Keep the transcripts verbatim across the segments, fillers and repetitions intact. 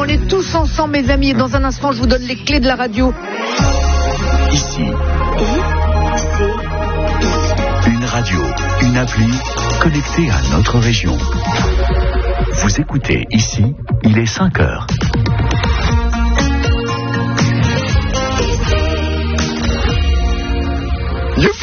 est tous ensemble, mes amis. Et dans un instant, je vous donne les clés de la radio. Ici. Une radio, une appli connectée à notre région. Vous écoutez ici, il est cinq heures. Youpi!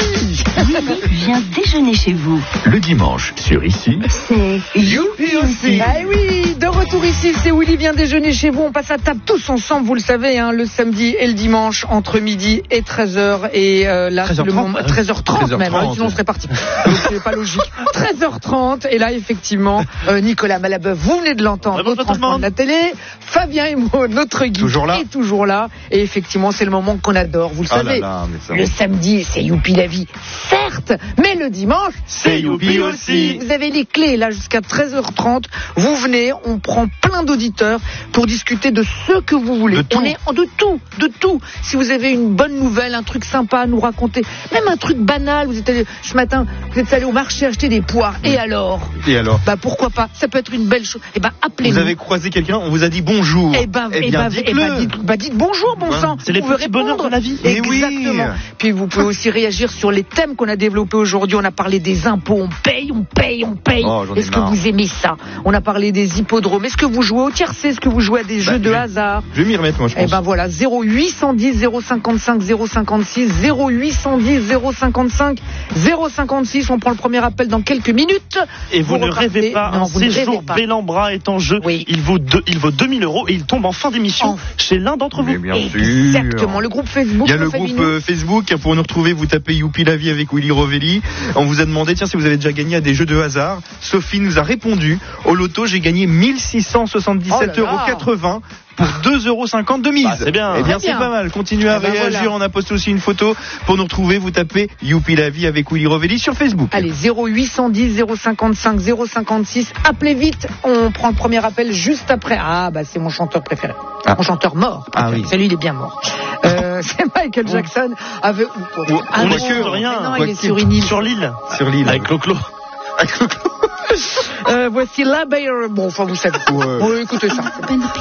Viens déjeuner chez vous. Le dimanche sur Ici, c'est Youpi aussi. Ah oui, de retour ici, c'est Willy vient déjeuner chez vous. On passe à table tous ensemble, vous le savez, hein, le samedi et le dimanche entre midi et treize heures. Et euh, là, c'est le moment, treize heures trente même, hein, sinon on serait parti. Donc c'est pas logique. treize heures trente, et là, effectivement, euh, Nicolas Malabeuf, vous venez de l'entendre, notre enfant de la télé. Fabien Emo, notre guide, toujours là. est toujours là. Et effectivement, c'est le moment qu'on adore, vous le ah savez. Là là, le samedi, c'est Youpi la vie, certes, mais le dimanche, c'est Youpi aussi. Vous avez les clés, là, jusqu'à treize heures trente. Vous venez, on prend plein d'auditeurs pour discuter de ce que vous voulez. On est de tout, de tout. Si vous avez une bonne nouvelle, un truc sympa à nous raconter, même un truc banal, vous êtes allé, ce matin, vous êtes allé au marché acheter des poires, oui. et alors Et alors Bah pourquoi pas, ça peut être une belle chose. Eh ben appelez-nous. Vous avez croisé quelqu'un, on vous a dit bonjour. Eh ben, eh bien, eh ben, dites, bah, dites bonjour, bon hein, sang. C'est les petits bonheurs de la vie. Exactement. Oui. Puis vous pouvez aussi réagir sur les thèmes qu'on a développés aujourd'hui. On a parlé des impôts, on paye, on paye, on paye. Oh, Est-ce que vous aimez ça? On a parlé des hippodromes. Est-ce que vous jouez au tiercé? Est-ce que vous jouez à des bah, jeux de je, hasard? Je vais m'y remettre, moi, je pense. Eh ben voilà, zéro huit cent dix zéro cinquante-cinq zéro cinquante-six, zéro huit cent dix zéro cinquante-cinq zéro cinquante-six. On prend le premier appel dans quelques minutes. Et vous, vous ne rêvez pas, non, un séjour Bellambra est en jeu. Oui. Il vaut, deux, il vaut deux mille euros et il tombe en fin d'émission oh. chez l'un d'entre vous. Mais bien Exactement, sûr. Le groupe Facebook. Il y a le groupe euh, Facebook, pour nous retrouver, vous tapez Youpi la vie avec Willy Rovelli. On vous a demandé, tiens, si vous avez déjà gagné à des jeux de hasard. Sophie nous a répondu, au loto, j'ai gagné mille six cent soixante-dix-sept euros quatre-vingts pour deux euros cinquante de mise. Bah, c'est bien. Eh bien, c'est bien. pas mal. Continuez à eh ben réagir. Voilà. On a posté aussi une photo pour nous retrouver. Vous tapez Youpi la vie avec Willy Rovelli sur Facebook. Allez, zéro huit cent dix zéro cinquante-cinq zéro cinquante-six. Appelez vite. On prend le premier appel juste après. Ah, bah, c'est mon chanteur préféré. Ah. Mon chanteur mort. Ah oui. Celui, il est bien mort. Euh, c'est Michael Jackson. Avec... Oh, ah, on non, que rien. Non, il est sur une île. Sur l'île. Sur l'île. Avec Clo-Clo. Avec Clo-Clo. euh, voici la Bayer. Bon, enfin, vous savez. Ouais. Bon, écoutez ça.